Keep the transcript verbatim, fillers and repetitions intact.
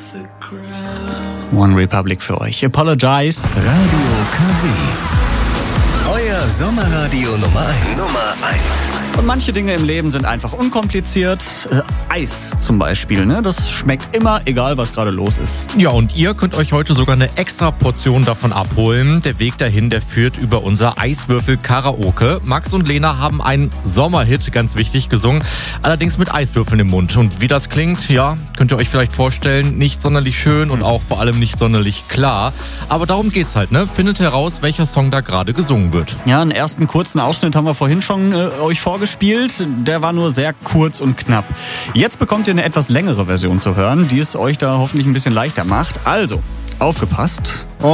One Republic für euch. Apologize. Radio K W. Euer Sommerradio Nummer eins. Nummer eins. Und manche Dinge im Leben sind einfach unkompliziert. Äh, Eis zum Beispiel, ne? Das schmeckt immer, egal was gerade los ist. Ja, und ihr könnt euch heute sogar eine extra Portion davon abholen. Der Weg dahin, der führt über unser Eiswürfel-Karaoke. Max und Lena haben einen Sommerhit, ganz wichtig, gesungen. Allerdings mit Eiswürfeln im Mund. Und wie das klingt, ja, könnt ihr euch vielleicht vorstellen, nicht sonderlich schön und auch vor allem nicht sonderlich klar. Aber darum geht's halt, ne? Findet heraus, welcher Song da gerade gesungen wird. Ja, einen ersten kurzen Ausschnitt haben wir vorhin schon äh, euch vorgespielt. Der war nur sehr kurz und knapp. Jetzt bekommt ihr eine etwas längere Version zu hören, die es euch da hoffentlich ein bisschen leichter macht. Also, aufgepasst.